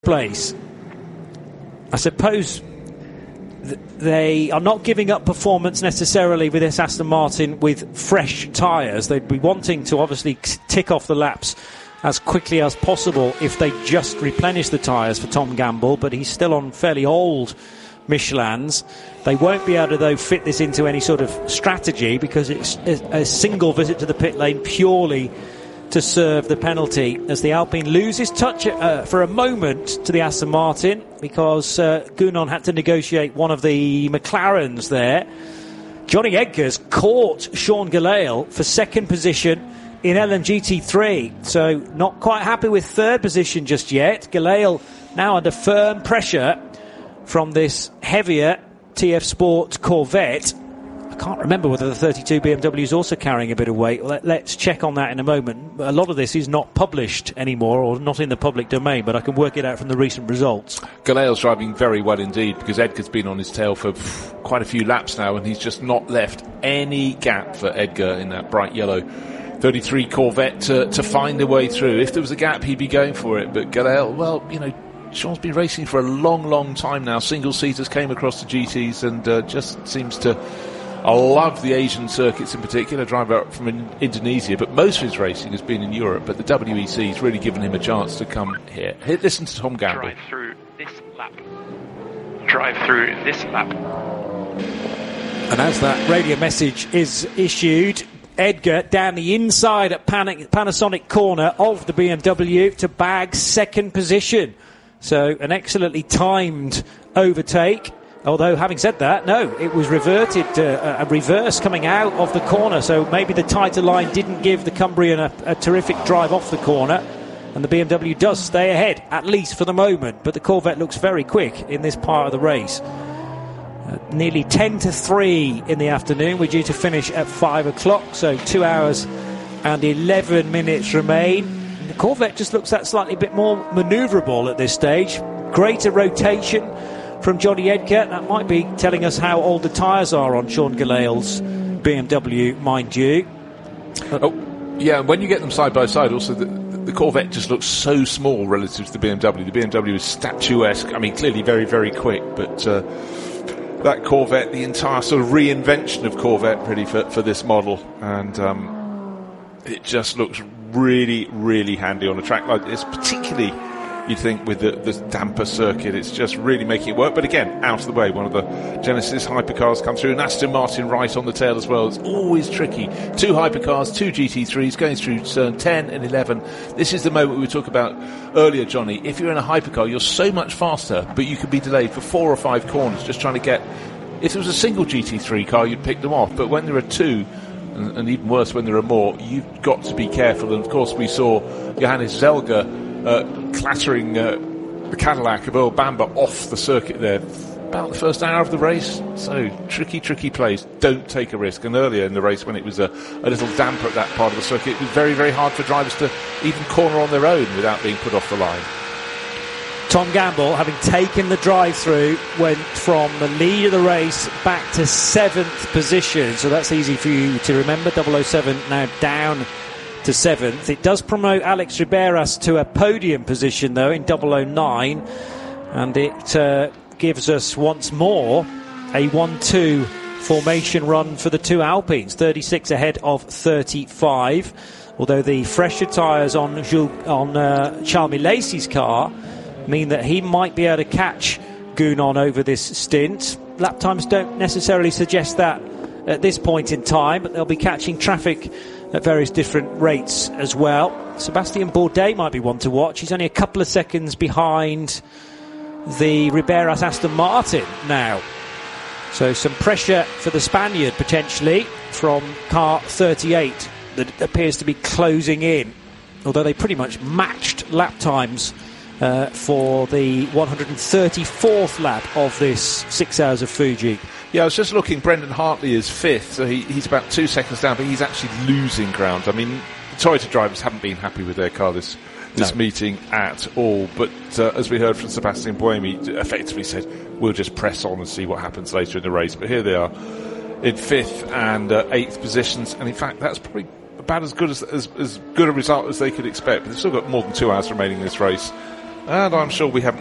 place. I suppose they are not giving up performance necessarily with this Aston Martin with fresh tyres. They'd be wanting to obviously tick off the laps as quickly as possible if they just replenish the tyres for Tom Gamble, but he's still on fairly old Michelins. They won't be able to, though, fit this into any sort of strategy because it's a single visit to the pit lane purely to serve the penalty as the Alpine loses touch for a moment to the Aston Martin because Gounon had to negotiate one of the McLarens there. Johnny Edgar's caught Sean Gelael for second position in LMGT3, so not quite happy with third position just yet. Gelael now under firm pressure from this heavier TF Sport Corvette. I can't remember whether the 32 BMW is also carrying a bit of weight. Let's check on that in a moment. A lot of this is not published anymore or not in the public domain, but I can work it out from the recent results. Gelael's driving very well indeed because Edgar's been on his tail for quite a few laps now and he's just not left any gap for Edgar in that bright yellow 33 Corvette to find a way through. If there was a gap, he'd be going for it. But Gelael, well, you know, Sean's been racing for a long, long time now. Single-seaters came across the GTs and just seems to... I love the Asian circuits in particular, driver up from Indonesia, but most of his racing has been in Europe, but the WEC has really given him a chance to come here. Listen to Tom Gamble. Drive through this lap. Drive through this lap. And as that radio message is issued, Edgar down the inside at Panasonic corner of the BMW to bag second position. So an excellently timed overtake. Although, having said that, no, it was reverted, a reverse coming out of the corner, so maybe the tighter line didn't give the Cumbrian a terrific drive off the corner, and the BMW does stay ahead, at least for the moment, but the Corvette looks very quick in this part of the race. Nearly 10-3 in the afternoon, we're due to finish at 5 o'clock, so 2 hours and 11 minutes remain. The Corvette just looks that slightly bit more manoeuvrable at this stage, greater rotation from Johnny Edgar. That might be telling us how old the tyres are on Sean Gelael's BMW, mind you. Yeah, when you get them side by side, also the Corvette just looks so small relative to the BMW. The BMW is statuesque. I mean, clearly very, very quick, but that Corvette, the entire sort of reinvention of Corvette really for this model, and it just looks really, really handy on a track like this, particularly you'd think with the damper circuit. It's just really making it work. But again, out of the way, one of the Genesis hypercars come through, and Aston Martin right on the tail as well. It's always tricky. 2 hypercars, 2 GT3s going through turn 10 and 11. This is the moment we talked about earlier, Johnny. If you're in a hypercar, you're so much faster, but you could be delayed for 4 or 5 corners just trying to get... If there was a single GT3 car, you'd pick them off. But when there are 2, and even worse when there are more, you've got to be careful. And of course we saw Johannes Zelger clattering the Cadillac of Earl Bamber off the circuit there about the first hour of the race. So tricky plays. Don't take a risk. And earlier in the race, when it was a little damper at that part of the circuit, it was very, very hard for drivers to even corner on their own without being put off the line. Tom Gamble, having taken the drive-through, went from the lead of the race back to 7th position. So that's easy for you to remember. 007 now down to 7th. It does promote Alex Riberas to a podium position, though, in 009. And it gives us once more a 1-2 formation run for the 2 Alpines. 36 ahead of 35. Although the fresher tyres on Charles Milesi's car mean that he might be able to catch Gounon over this stint. Lap times don't necessarily suggest that at this point in time, but they'll be catching traffic at various different rates as well. Sebastian Bourdais might be one to watch. He's only a couple of seconds behind the Riberas Aston Martin now. So some pressure for the Spaniard potentially from car 38 that appears to be closing in, although they pretty much matched lap times for the 134th lap of this 6 hours of Fuji. Yeah, I was just looking. Brendan Hartley is 5th, so he's about 2 seconds down, but he's actually losing ground. I mean, the Toyota drivers haven't been happy with their car this meeting at all. But as we heard from Sebastian Buemi, effectively said, we'll just press on and see what happens later in the race. But here they are in 5th and 8th positions, and in fact, that's probably about as good as good a result as they could expect. But they've still got more than 2 hours remaining in this race. And I'm sure we haven't